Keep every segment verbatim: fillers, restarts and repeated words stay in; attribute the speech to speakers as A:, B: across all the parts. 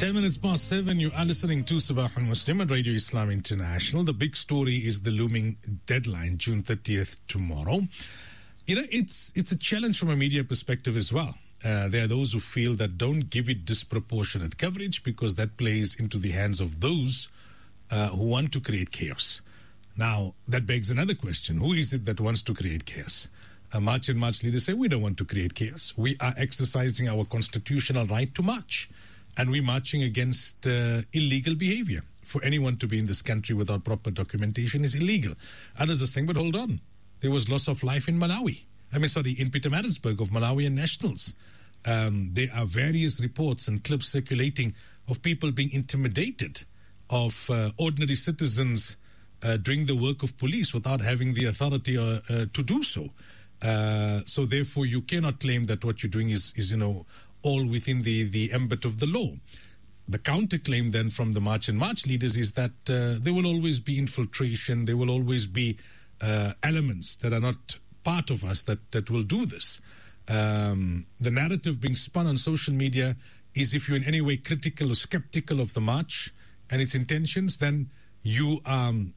A: Ten minutes past seven, you are listening to Sabah al-Muslim at Radio Islam International. The big story is the looming deadline, June thirtieth, tomorrow. You know, it's it's a challenge from a media perspective as well. Uh, there are those who feel that don't give it disproportionate coverage because that plays into the hands of those uh, who want to create chaos. Now, that begs another question. Who is it that wants to create chaos? Uh, March and March leaders say, we don't want to create chaos. We are exercising our constitutional right to march. And we're marching against uh, illegal behavior. For anyone to be in this country without proper documentation is illegal. Others are saying, but hold on. There was loss of life in Malawi. I mean, sorry, in Pietermaritzburg of Malawian nationals. Um, there are various reports and clips circulating of people being intimidated, of uh, ordinary citizens uh, doing the work of police without having the authority uh, uh, to do so. Uh, so therefore, you cannot claim that what you're doing is, is you know, all within the, the ambit of the law. The counterclaim then from the March and March leaders is that uh, there will always be infiltration, there will always be uh, elements that are not part of us that, that will do this. Um, the narrative being spun on social media is if you're in any way critical or skeptical of the march and its intentions, then you, um,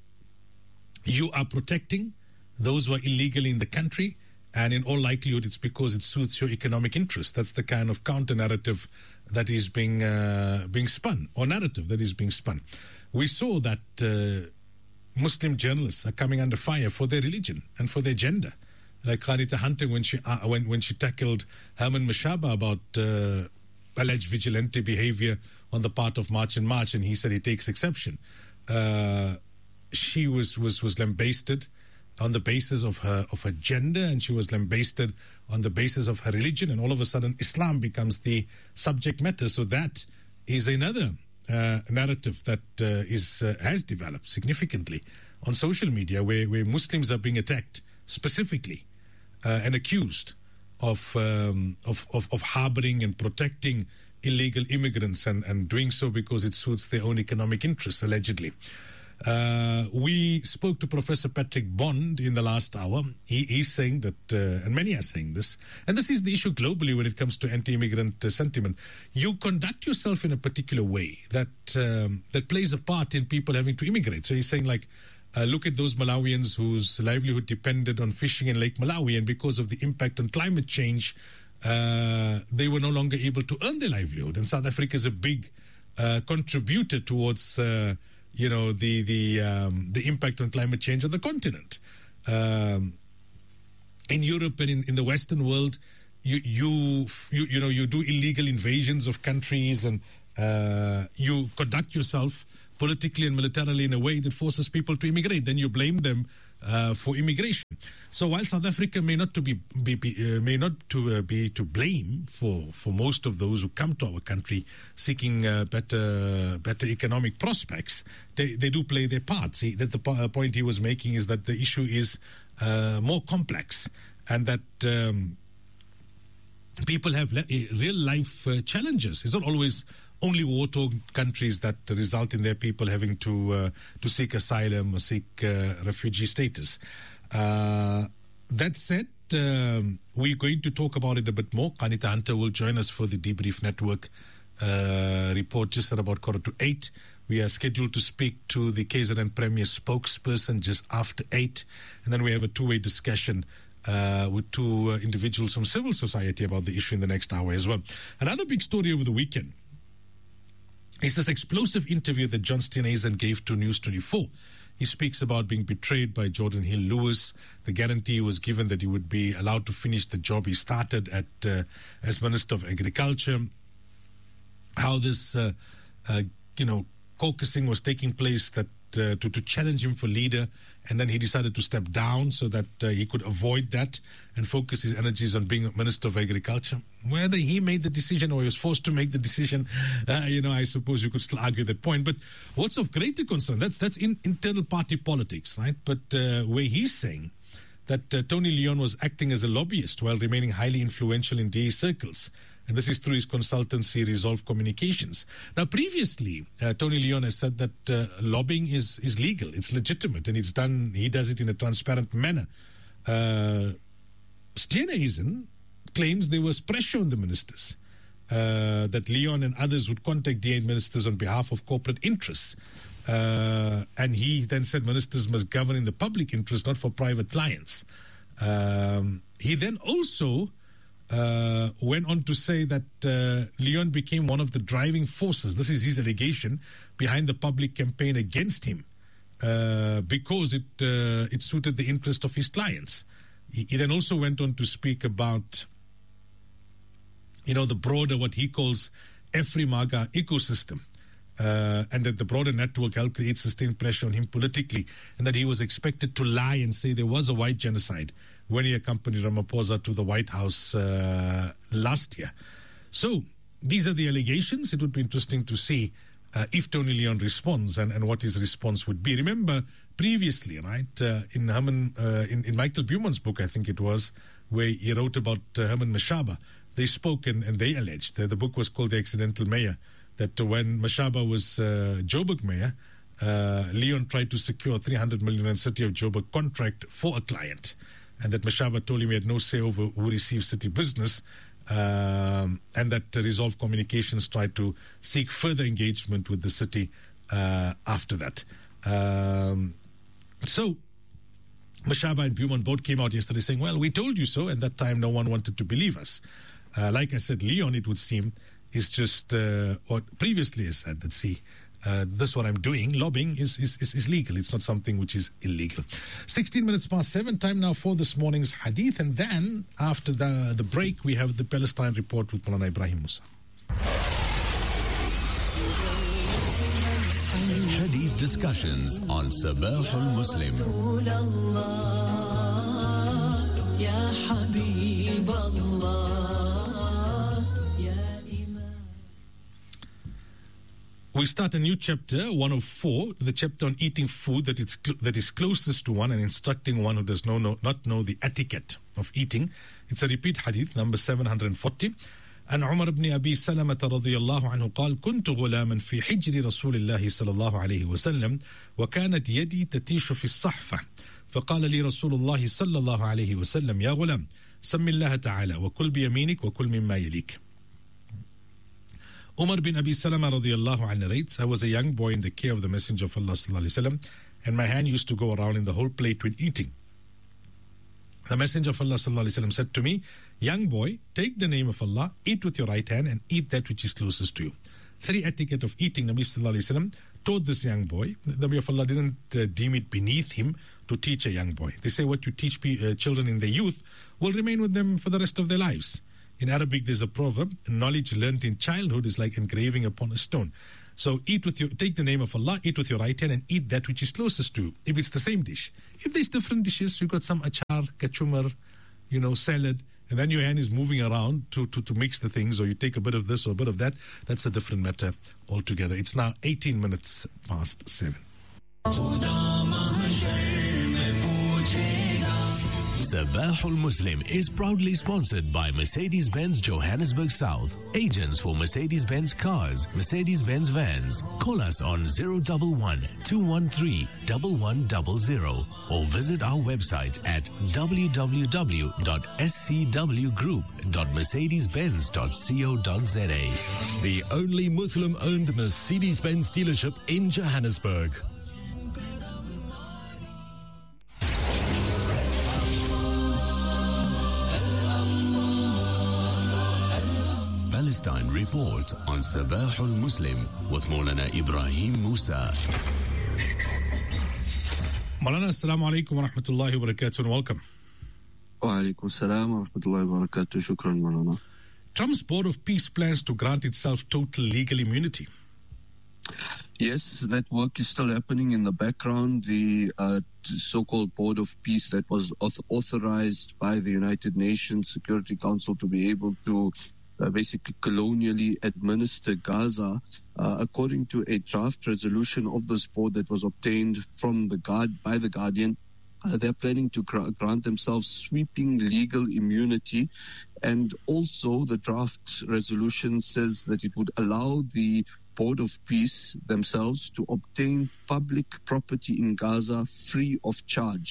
A: you are protecting those who are illegally in the country. And in all likelihood, it's because it suits your economic interest. That's the kind of counter-narrative that is being uh, being spun, or narrative that is being spun. We saw that uh, Muslim journalists are coming under fire for their religion and for their gender. Like Khanita Hunter, when she uh, when when she tackled Herman Mashaba about uh, alleged vigilante behavior on the part of March and March, and he said he takes exception. Uh, she was was was lambasted on the basis of her of her gender, and she was lambasted on the basis of her religion, and all of a sudden Islam becomes the subject matter. So that is another uh, narrative that uh, is uh, has developed significantly on social media, where, where Muslims are being attacked specifically uh, and accused of, um, of of of harboring and protecting illegal immigrants, and, and doing so because it suits their own economic interests, allegedly. Uh, we spoke to Professor Patrick Bond in the last hour. He, he's saying that, uh, and many are saying this, and this is the issue globally when it comes to anti-immigrant uh, sentiment. You conduct yourself in a particular way that um, that plays a part in people having to immigrate. So he's saying, like, uh, look at those Malawians whose livelihood depended on fishing in Lake Malawi, and because of the impact on climate change, uh, they were no longer able to earn their livelihood. And South Africa is a big uh, contributor towards Uh, you know, the the um, the impact on climate change on the continent. Um, in Europe and in, in the Western world, you, you you you know you do illegal invasions of countries, and uh, you conduct yourself politically and militarily in a way that forces people to immigrate. Then you blame them uh, for immigration. So while South Africa may not to be, be, be uh, may not to uh, be to blame for, for most of those who come to our country seeking uh, better better economic prospects, they they do play their part. See, that the po- point he was making is that the issue is uh, more complex, and that um, people have le- real life uh, challenges. It's not always only war-torn countries that result in their people having to uh, to seek asylum or seek uh, refugee status. Uh, that said, um, we're going to talk about it a bit more. Khanita Hunter will join us for the Debrief Network uh, report just at about quarter to eight. We are scheduled to speak to the K Z N Premier spokesperson just after eight. And then we have a two-way discussion uh, with two uh, individuals from civil society about the issue in the next hour as well. Another big story over the weekend is this explosive interview that John Steenhuisen gave to News twenty-four. He speaks about being betrayed by Jordan Hill Lewis. The guarantee was given that he would be allowed to finish the job he started at uh, as Minister of Agriculture. How this, uh, uh, you know, caucusing was taking place that uh, to, to challenge him for leader, and then he decided to step down so that uh, he could avoid that and focus his energies on being Minister of Agriculture. Whether he made the decision or he was forced to make the decision, uh, you know, I suppose you could still argue that point. But what's of greater concern, that's that's in internal party politics, right? But uh, where he's saying that uh, Tony Leon was acting as a lobbyist while remaining highly influential in D A circles. And this is through his consultancy, Resolve Communications. Now, previously, uh, Tony Leon has said that uh, lobbying is, is legal, it's legitimate, and it's done, he does it in a transparent manner. Uh, Steenhuisen claims there was pressure on the ministers uh, that Leon and others would contact D A ministers on behalf of corporate interests. Uh, and he then said ministers must govern in the public interest, not for private clients. Um, he then also uh, went on to say that uh, Leon became one of the driving forces, this is his allegation, behind the public campaign against him uh, because it uh, it suited the interest of his clients. He, he then also went on to speak about, you know, the broader, what he calls Afrimaga ecosystem. Uh, and that the broader network helped create sustained pressure on him politically, and that he was expected to lie and say there was a white genocide when he accompanied Ramaphosa to the White House uh, last year. So these are the allegations. It would be interesting to see uh, if Tony Leon responds and, and what his response would be. Remember previously, right, uh, in Herman, uh, in, in Michael Buman's book, I think it was, where he wrote about uh, Herman Mashaba, they spoke and, and they alleged, uh, the book was called The Accidental Mayor, that when Mashaba was uh, Joburg mayor, uh, Leon tried to secure three hundred million rand City of Joburg contract for a client, and that Mashaba told him he had no say over who received city business, um, and that uh, Resolve Communications tried to seek further engagement with the city uh, after that. Um, so Mashaba and Buman both came out yesterday saying, well, we told you so, and that time no one wanted to believe us. Uh, like I said, Leon, it would seem, is just, uh, or previously has said that, see, uh, this what I'm doing, lobbying, is, is, is, is legal. It's not something which is illegal. sixteen minutes past seven, time now for this morning's hadith. And then after the, the break, we have the Palestine report with Maulana Ibrahim Musa.
B: Hadith discussions on Sabah al-Muslim.
A: We start a new chapter, one of four, the chapter on eating food that is cl- that is closest to one and instructing one who does no, no, not know the etiquette of eating. It's a repeat hadith, number seven hundred forty. عن عمر بن أبي سلمة رضي الله عنه قال كنت غلاما في حجر رسول الله صلى الله عليه وسلم وكانت يدي تتيش في الصحفة فقال لي رسول الله صلى الله عليه وسلم يا غلام سم الله تعالى وكل بيمينك وكل مما يليك. Umar bin Abi Salama radiallahu anhu narrates, I was a young boy in the care of the Messenger of Allah sallallahu alaihi wasallam, and my hand used to go around in the whole plate when eating. The Messenger of Allah sallallahu alaihi wasallam said to me, young boy, take the name of Allah, eat with your right hand and eat that which is closest to you. Three etiquette of eating, Nabi sallallahu alaihi wasallam taught this young boy. The Nabi of Allah didn't uh, deem it beneath him to teach a young boy. They say what you teach uh, children in their youth will remain with them for the rest of their lives. In Arabic, there's a proverb, knowledge learnt in childhood is like engraving upon a stone. So eat with your, take the name of Allah, eat with your right hand and eat that which is closest to you, if it's the same dish. If there's different dishes, you've got some achar, kachumar, you know, salad, and then your hand is moving around to, to, to mix the things, or you take a bit of this or a bit of that, that's a different matter altogether. It's now eighteen minutes past seven.
B: Sabah al-Muslim is proudly sponsored by Mercedes-Benz Johannesburg South, agents for Mercedes-Benz cars, Mercedes-Benz vans. Call us on zero one one, two one three, one one zero zero or visit our website at w w w dot s c w group dot mercedes benz dot co dot z a. The only Muslim-owned Mercedes-Benz dealership in Johannesburg. Palestine Report on Sabah al-Muslim with Maulana Ibrahim Musa.
A: Maulana, assalamu alaikum wa rahmatullahi wa barakatuh and welcome.
C: Wa alaikum assalam wa rahmatullahi wa barakatuh. Shukran, Maulana.
A: Trump's Board of Peace plans to grant itself total legal immunity.
C: Yes, that work is still happening in the background. The uh, so-called Board of Peace that was author- authorized by the United Nations Security Council to be able to Uh, basically colonially administer Gaza, uh, according to a draft resolution of this board that was obtained from the guard by the Guardian. Uh, they're planning to gra- grant themselves sweeping legal immunity, and also the draft resolution says that it would allow the Board of Peace themselves to obtain public property in Gaza free of charge.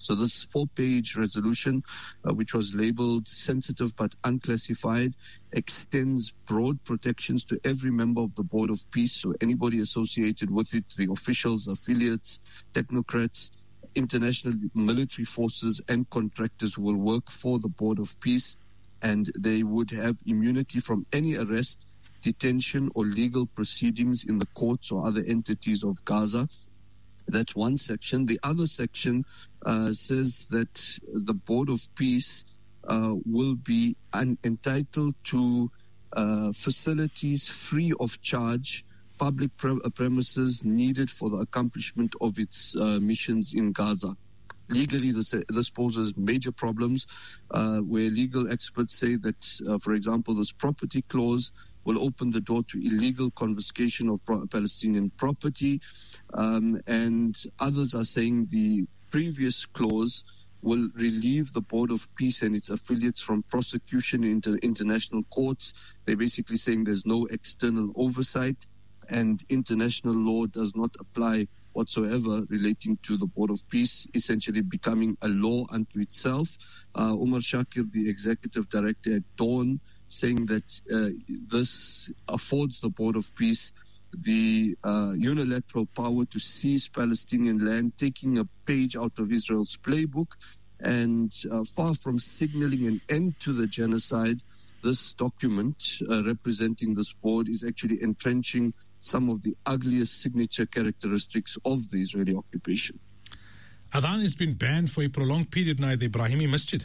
C: So this four-page resolution, uh, which was labeled sensitive but unclassified, extends broad protections to every member of the Board of Peace, so anybody associated with it, the officials, affiliates, technocrats, international military forces and contractors who will work for the Board of Peace, and they would have immunity from any arrest, detention or legal proceedings in the courts or other entities of Gaza. That's one section. The other section uh, says that the Board of Peace uh, will be un- entitled to uh, facilities free of charge, public pre- premises needed for the accomplishment of its uh, missions in Gaza. Legally, this, this poses major problems, uh, where legal experts say that, uh, for example, this property clause will open the door to illegal confiscation of pro- Palestinian property, um, and others are saying the previous clause will relieve the Board of Peace and its affiliates from prosecution into international courts. They're basically saying there's no external oversight and international law does not apply whatsoever relating to the Board of Peace, essentially becoming a law unto itself. Uh, Umar Shakir, the executive director at Dawn, saying that uh, this affords the Board of Peace the uh, unilateral power to seize Palestinian land, taking a page out of Israel's playbook. And uh, far from signaling an end to the genocide, this document uh, representing this board is actually entrenching some of the ugliest signature characteristics of the Israeli occupation.
A: Adhan has been banned for a prolonged period now at the Ibrahimi Masjid.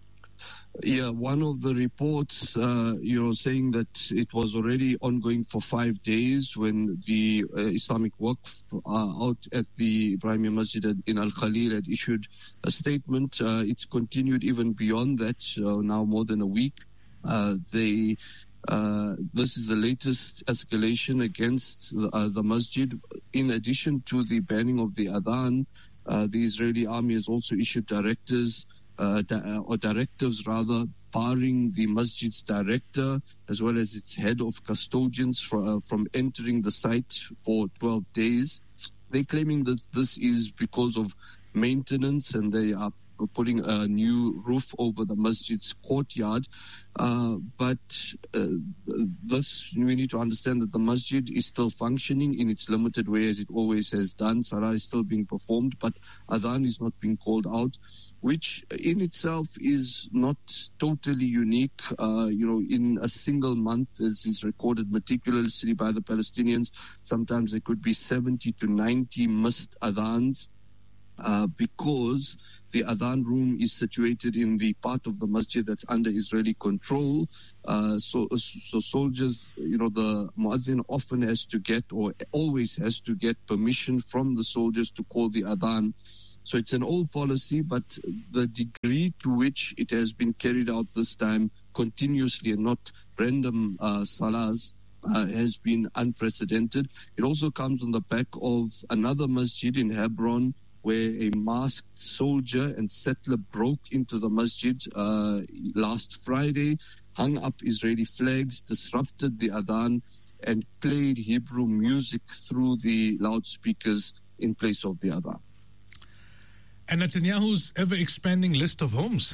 C: Yeah, one of the reports, uh, you know, saying that it was already ongoing for five days when the uh, Islamic Waqf uh, out at the Ibrahimi Masjid in Al-Khalil had issued a statement. Uh, it's continued even beyond that, uh, now more than a week. Uh, they, uh, this is the latest escalation against uh, the masjid. In addition to the banning of the adhan, uh, the Israeli army has also issued directives Uh, di- or directives rather, barring the masjid's director as well as its head of custodians for, uh, from entering the site for twelve days. They're claiming that this is because of maintenance and they are putting a new roof over the masjid's courtyard. Uh, but uh, this, we need to understand that the masjid is still functioning in its limited way as it always has done. Salah is still being performed, but adhan is not being called out, which in itself is not totally unique. Uh, you know, in a single month, as is recorded meticulously by the Palestinians, sometimes there could be seventy to ninety missed adhans uh, because the adhan room is situated in the part of the masjid that's under Israeli control. Uh, so, so soldiers, you know, the muazzin often has to get, or always has to get, permission from the soldiers to call the adhan. So it's an old policy, but the degree to which it has been carried out this time continuously and not random uh, salahs uh, has been unprecedented. It also comes on the back of another masjid in Hebron, where a masked soldier and settler broke into the masjid uh, last Friday, hung up Israeli flags, disrupted the adhan, and played Hebrew music through the loudspeakers in place of the adhan.
A: And Netanyahu's ever-expanding list of homes.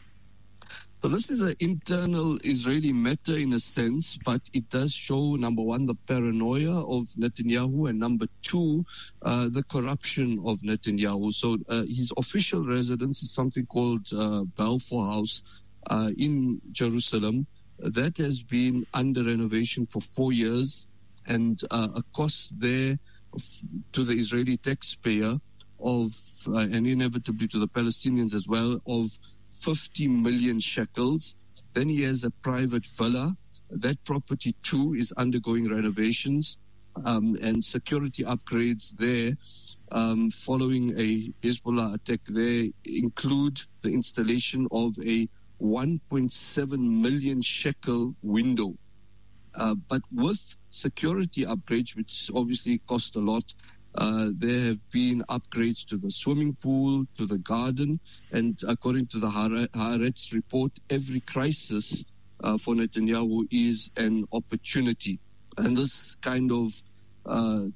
C: So this is an internal Israeli matter in a sense, but it does show, number one, the paranoia of Netanyahu, and number two, uh, the corruption of Netanyahu. So uh, his official residence is something called uh, Balfour House uh, in Jerusalem. That has been under renovation for four years, and uh, a cost there to the Israeli taxpayer of, uh, and inevitably to the Palestinians as well, of fifty million shekels. Then he has a private villa. That property too is undergoing renovations um, and security upgrades there. Um, following a Hezbollah attack there include the installation of a one point seven million shekel window. Uh, but with security upgrades, which obviously cost a lot, Uh, there have been upgrades to the swimming pool, to the garden, and according to the Haaretz report, every crisis uh, for Netanyahu is an opportunity. And this kind of uh,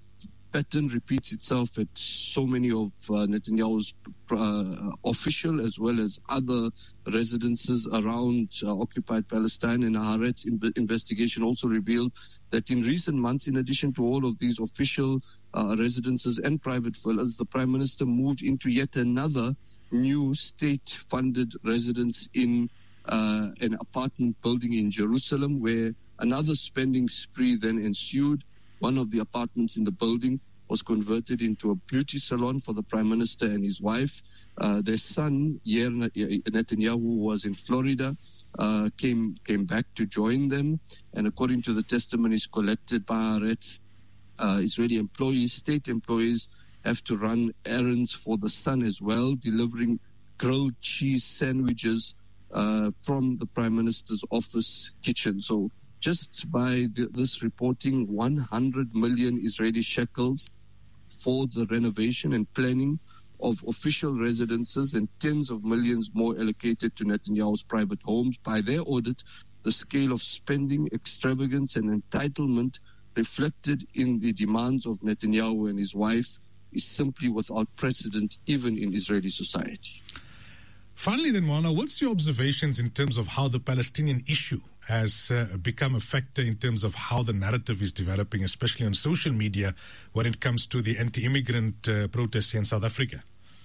C: pattern repeats itself at so many of uh, Netanyahu's uh, official as well as other residences around uh, occupied Palestine. And Haaretz in- investigation also revealed that in recent months, in addition to all of these official uh, residences and private villas, the Prime Minister moved into yet another new state-funded residence in uh, an apartment building in Jerusalem, where another spending spree then ensued. One of the apartments in the building was converted into a beauty salon for the Prime Minister and his wife. Uh, their son, Yair Netanyahu, who was in Florida, uh, came came back to join them. And according to the testimonies collected by Haaretz, uh, Israeli employees, state employees, have to run errands for the son as well, delivering grilled cheese sandwiches uh, from the Prime Minister's office kitchen. So just by the, this reporting, one hundred million Israeli shekels for the renovation and planning of official residences and tens of millions more allocated to Netanyahu's private homes. By their audit, the scale of spending, extravagance and entitlement reflected in the demands of Netanyahu and his wife is simply without precedent, even in Israeli society.
A: Finally then, Moana, what's your observations in terms of how the Palestinian issue has uh, become a factor in terms of how the narrative is developing, especially on social media, when it comes to the anti-immigrant uh, protests here in South Africa?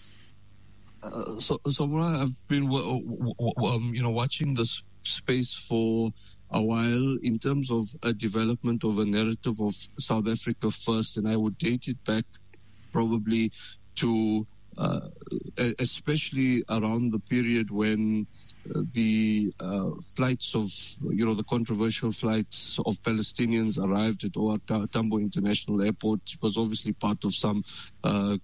C: Uh, so, so I've been, um, you know, watching this space for a while in terms of a development of a narrative of South Africa first, and I would date it back probably to Uh, especially around the period when uh, the uh, flights of, you know, the controversial flights of Palestinians arrived at O R Tambo International Airport. It was obviously part of some uh,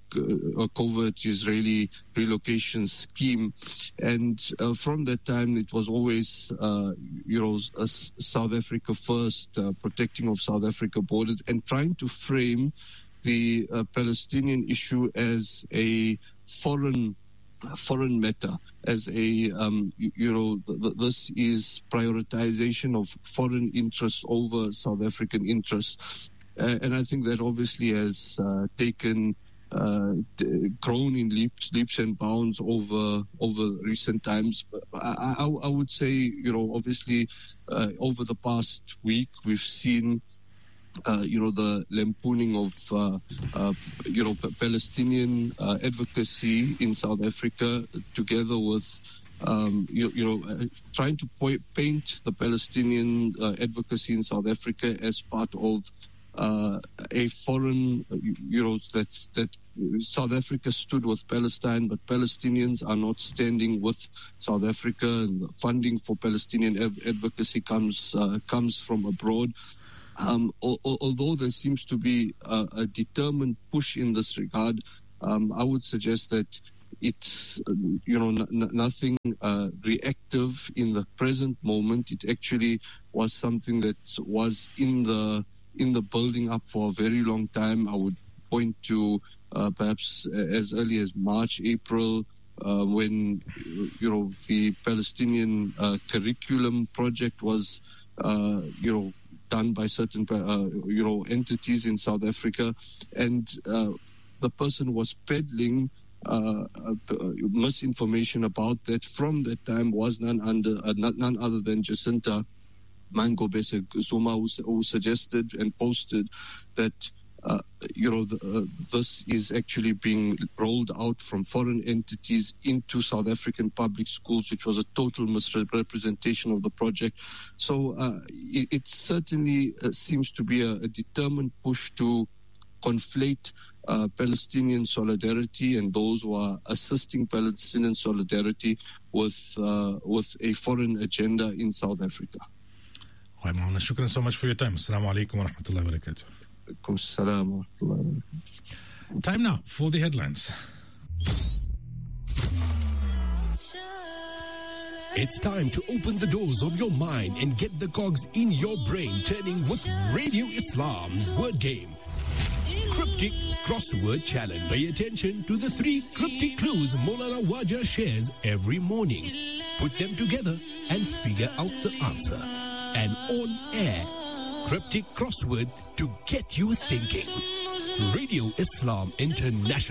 C: covert Israeli relocation scheme. And uh, from that time, it was always, uh, you know, a South Africa first, uh, protecting of South Africa borders and trying to frame the uh, Palestinian issue as a foreign foreign matter, as a, um, you, you know, th- th- this is prioritization of foreign interests over South African interests. Uh, and I think that obviously has uh, taken, uh, d- grown in leaps, leaps and bounds over over recent times. But I, I, I would say, you know, obviously uh, over the past week, we've seen Uh, you know, the lampooning of, uh, uh, you know, P- Palestinian uh, advocacy in South Africa, together with, um, you, you know, uh, trying to po- paint the Palestinian uh, advocacy in South Africa as part of uh, a foreign, you know, that's, that South Africa stood with Palestine, but Palestinians are not standing with South Africa, and the funding for Palestinian av- advocacy comes uh, comes from abroad. Um, al- although there seems to be a, a determined push in this regard, um, I would suggest that it's, uh, you know, n- n- nothing uh, reactive in the present moment. It actually was something that was in the in the building up for a very long time. I would point to uh, perhaps as early as March, April, uh, when, you know, the Palestinian uh, curriculum project was, uh, you know, done by certain, uh, you know, entities in South Africa, and uh, the person was peddling uh, uh, misinformation about that. From that time was none under uh, none other than Jacinta Mangobese Zuma, who, who suggested and posted that uh, you know the, uh, this is actually being rolled out from foreign entities into South African public schools, which was a total misrepresentation of the project. So uh, it, it certainly uh, seems to be a, a determined push to conflate uh, Palestinian solidarity and those who are assisting Palestinian solidarity with uh, with a foreign agenda in South Africa.
A: All right, Moana, shukran so much for your time. Assalamu alaikum wa rahmatullahi wa barakatuh. Time now for the headlines.
D: It's time to open the doors of your mind and get the cogs in your brain turning with Radio Islam's word game. Cryptic Crossword Challenge. Pay attention to the three cryptic clues Maulana Waja shares every morning. Put them together and figure out the answer. An on-air cryptic crossword to get you thinking. Radio Islam International.